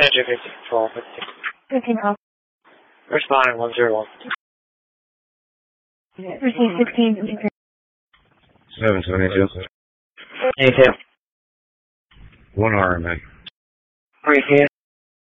Manager 15, 12, 15 off. Responding 101. Receive 16. 722. 82. 1 RMA. 3